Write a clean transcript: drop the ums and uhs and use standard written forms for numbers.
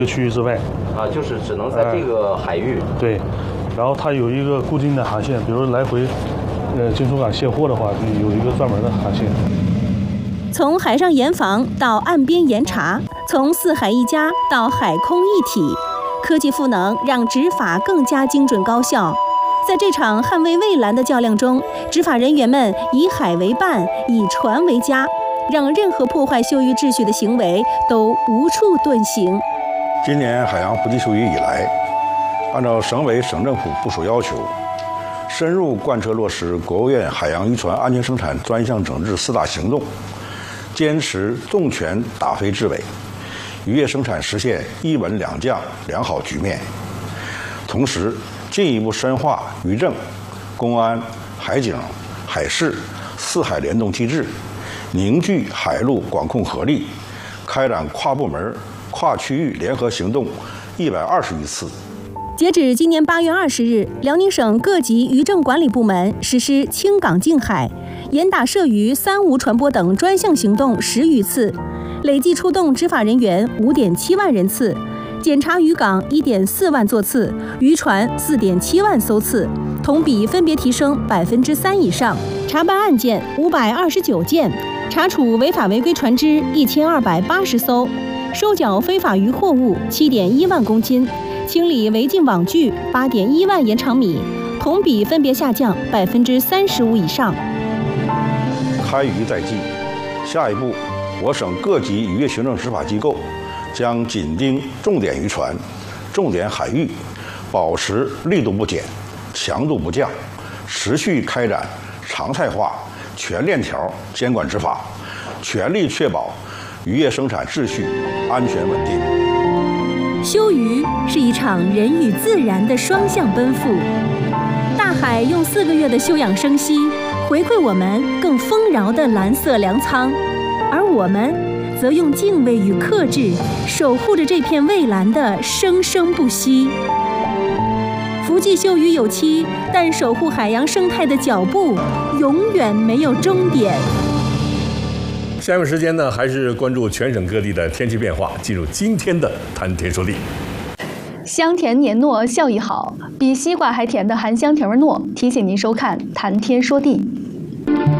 区域之外啊，就是只能在这个海域。 对，然后它有一个固定的航线，比如来回，进出港卸货的话，有一个专门的航线。 从海上严防到岸边严查，从四海一家到海空一体，科技赋能让执法更加精准高效。在这场捍卫蔚蓝的较量中，执法人员们以海为伴，以船为家，让任何破坏休渔秩序的行为都无处遁形。 今年海洋不计休渔以来，按照省委省政府部署要求，深入贯彻落实国务院海洋渔船安全生产专项整治4大行动，坚持重拳打非治伪，渔业生产实现一稳两降良好局面。同时，进一步深化渔政、公安、海警、海事4海联动机制，凝聚海陆管控合力，开展跨部门、跨区域联合行动120余次。 截止今年8月20日，辽宁省各级渔政管理部门实施清港净海、严打涉渔、三无传播等专项行动10余次，累计出动执法人员5.7万人次，检查渔港1.4万座次，渔船4.7万艘次，同比分别提升3%以上。查办案件529件，查处违法违规船只1280艘，收缴非法渔货物7.1万公斤，清理违禁网具8.1万延长米，同比分别下降35%以上。 开渔在即，下一步，我省各级渔业行政执法机构将紧盯重点渔船、重点海域，保持力度不减、强度不降，持续开展常态化、全链条监管执法，全力确保渔业生产秩序安全稳定。 休渔是一场人与自然的双向奔赴，大海用4个月的休养生息回馈我们更丰饶的蓝色粮仓，而我们则用敬畏与克制守护着这片蔚蓝的生生不息。福记休渔有期，但守护海洋生态的脚步永远没有终点。 下面时间呢，还是关注全省各地的天气变化，进入今天的谈天说地。 香甜黏糯效益好，比西瓜还甜的含香甜味糯，提醒您收看谈天说地。